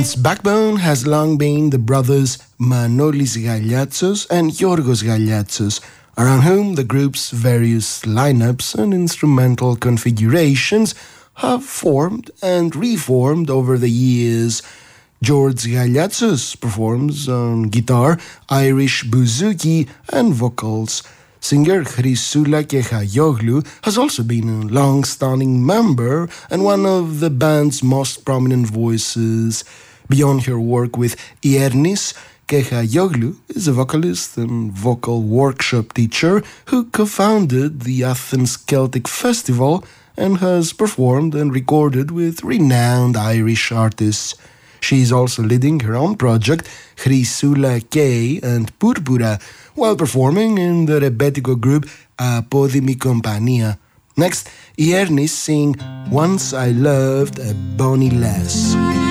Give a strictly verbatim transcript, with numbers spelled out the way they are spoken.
Its backbone has long been the brothers Manolis Galiatsos and Giorgos Galiatsos, around whom the group's various lineups and instrumental configurations have formed and reformed over the years. George Galiatsos performs on guitar, Irish bouzouki and vocals. Singer Chrysoula Kechayoglu has also been a long-standing member and one of the band's most prominent voices. Beyond her work with Iernis, Kechayoglu is a vocalist and vocal workshop teacher who co-founded the Athens Celtic Festival and has performed and recorded with renowned Irish artists. She is also leading her own project, Chrysoula K and Purpura, while performing in the rebetiko group Apodimi Compania. Next, Iernis sing Once I Loved a Bonnie Lass.